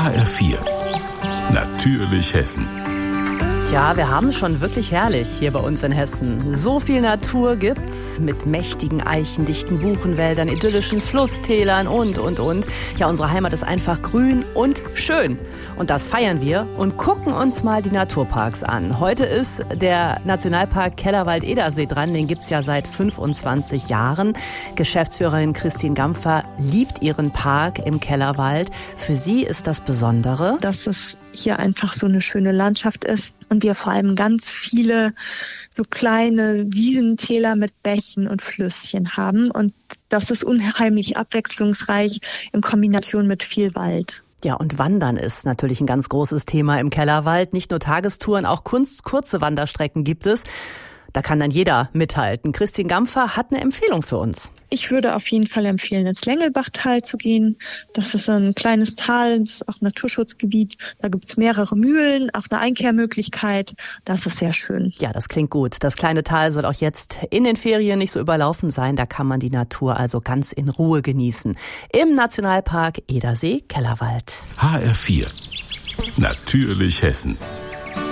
HR4. Natürlich Hessen. Ja, wir haben es schon wirklich herrlich hier bei uns in Hessen. So viel Natur gibt's mit mächtigen Eichen, dichten Buchenwäldern, idyllischen Flusstälern und. Ja, unsere Heimat ist einfach grün und schön. Und das feiern wir und gucken uns mal die Naturparks an. Heute ist der Nationalpark Kellerwald-Edersee dran. Den gibt's ja seit 25 Jahren. Geschäftsführerin Christine Gampfer liebt ihren Park im Kellerwald. Für sie ist das Besondere, dass es hier einfach so eine schöne Landschaft ist und wir vor allem ganz viele so kleine Wiesentäler mit Bächen und Flüsschen haben. Und das ist unheimlich abwechslungsreich in Kombination mit viel Wald. Ja, und Wandern ist natürlich ein ganz großes Thema im Kellerwald. Nicht nur Tagestouren, auch kurze Wanderstrecken gibt es. Da kann dann jeder mithalten. Christine Gampfer hat eine Empfehlung für uns. Ich würde auf jeden Fall empfehlen, ins Längelbachtal zu gehen. Das ist ein kleines Tal, das ist auch Naturschutzgebiet. Da gibt's mehrere Mühlen, auch eine Einkehrmöglichkeit. Das ist sehr schön. Ja, das klingt gut. Das kleine Tal soll auch jetzt in den Ferien nicht so überlaufen sein. Da kann man die Natur also ganz in Ruhe genießen. Im Nationalpark Edersee Kellerwald. HR4. Natürlich Hessen.